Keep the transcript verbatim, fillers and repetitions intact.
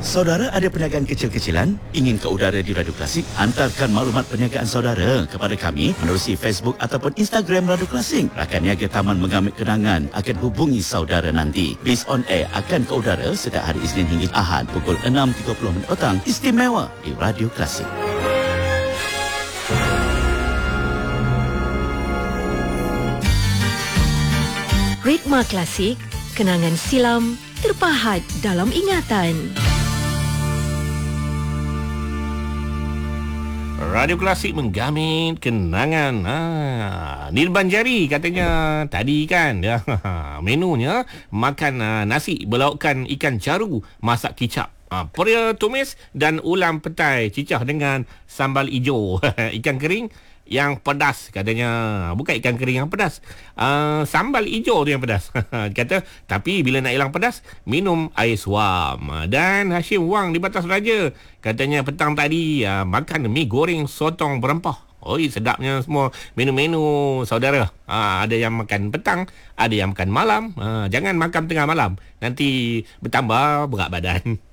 Saudara ada perniagaan kecil-kecilan? Ingin ke udara di Radio Klasik? Hantarkan maklumat perniagaan saudara kepada kami menerusi Facebook ataupun Instagram Radio Klasik. Rakan niaga Taman Mengambil Kenangan akan hubungi saudara nanti. Bis on air akan ke udara setiap hari Isnin hingga Ahad pukul enam tiga puluh minit petang. Istimewa di Radio Klasik. Ritma Klasik, kenangan silam terpahat dalam ingatan. Radio Klasik menggamit kenangan. Ha, Nil Banjari katanya tadi kan ya, menunya makan uh, nasi berlaukkan ikan caru masak kicap. Ha, peria tumis dan ulam petai cicah dengan sambal hijau. Ikan kering yang pedas katanya. Bukan ikan kering yang pedas, uh, sambal hijau tu yang pedas. Kata tapi bila nak hilang pedas minum air suam. Dan Hashim Wang di Batas Raja katanya petang tadi uh, makan mi goreng sotong berempah. Oi, sedapnya semua menu-menu saudara. Ha, ada yang makan petang, ada yang makan malam. Ha, jangan makan tengah malam, nanti bertambah berat badan.